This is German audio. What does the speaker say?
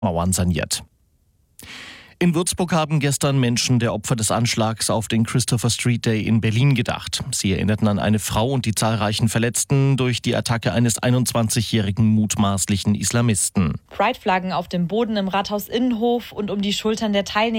Mauern saniert. In Würzburg haben gestern Menschen der Opfer des Anschlags auf den Christopher Street Day in Berlin gedacht. Sie erinnerten an eine Frau und die zahlreichen Verletzten durch die Attacke eines 21-jährigen mutmaßlichen Islamisten. Pride-Flaggen auf dem Boden im Rathaus-Innenhof und um die Schultern der Teilnehmer